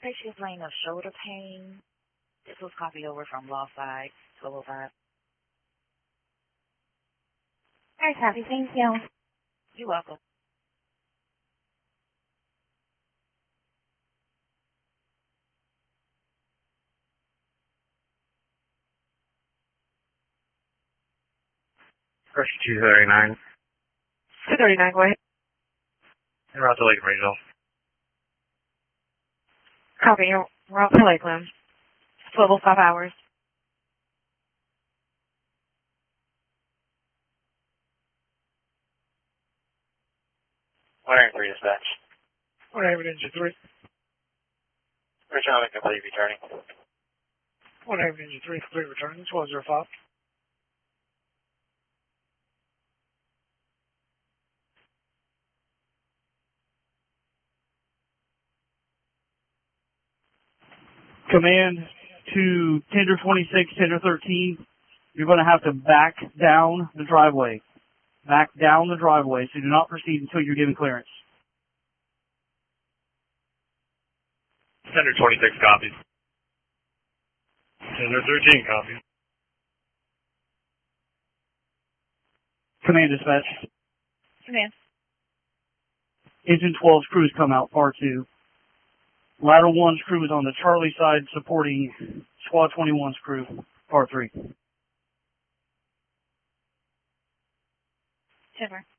say she was laying of shoulder pain. This was copied over from Law Side 1205. All right, copy. Thank you. You're welcome. First 239. 239, go ahead. En route to Lake Regional. Copy. Route to Lakeland. 1205 hours. 103 dispatch. 1 Engine 3. Return complete returning. 1 Engine 3, complete returning. 1205. Command to Tender 26, Tender 13, you're going to have to back down the driveway. Back down the driveway, so do not proceed until you're given clearance. Tender 26 copies. Tender 13 copies. Command dispatch. Command. Engine 12's crews come out, par 2. Ladder 1's crew is on the Charlie side supporting Squad 21's crew, par 3. Timber.